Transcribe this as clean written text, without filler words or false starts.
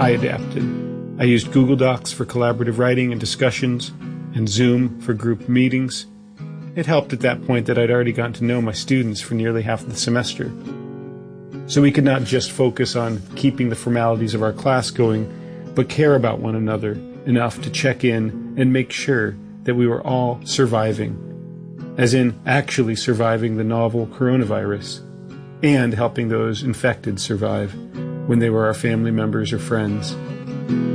I adapted. I used Google Docs for collaborative writing and discussions, and Zoom for group meetings. It helped at that point that I'd already gotten to know my students for nearly half the semester. So we could not just focus on keeping the formalities of our class going, but care about one another enough to check in and make sure that we were all surviving, as in actually surviving the novel coronavirus, and helping those infected survive when they were our family members or friends.